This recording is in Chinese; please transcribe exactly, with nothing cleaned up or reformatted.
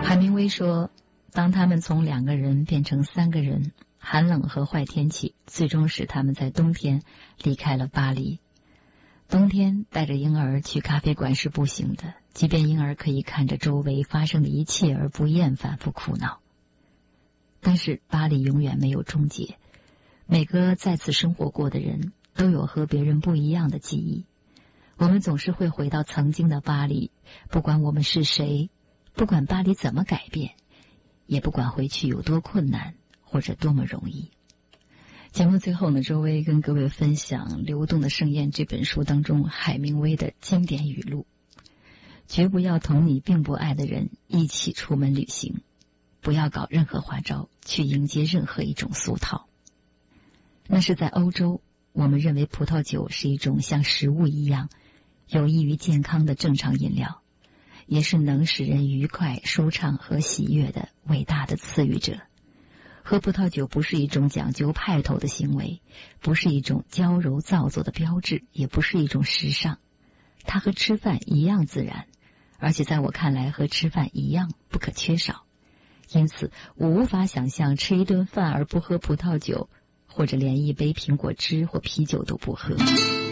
海明威说，当他们从两个人变成三个人，寒冷和坏天气最终使他们在冬天离开了巴黎。冬天带着婴儿去咖啡馆是不行的，即便婴儿可以看着周围发生的一切而不厌烦不苦恼。但是巴黎永远没有终结，每个在此生活过的人都有和别人不一样的记忆。我们总是会回到曾经的巴黎，不管我们是谁，不管巴黎怎么改变，也不管回去有多困难或者多么容易。节目最后呢，周薇跟各位分享《流动的盛宴》这本书当中海明威的经典语录：绝不要同你并不爱的人一起出门旅行，不要搞任何花招去迎接任何一种俗套。那是在欧洲，我们认为葡萄酒是一种像食物一样有益于健康的正常饮料，也是能使人愉快、舒畅和喜悦的伟大的赐予者。喝葡萄酒不是一种讲究派头的行为，不是一种娇柔造作的标志，也不是一种时尚。它和吃饭一样自然，而且在我看来和吃饭一样不可缺少。因此我无法想象吃一顿饭而不喝葡萄酒，或者连一杯苹果汁或啤酒都不喝。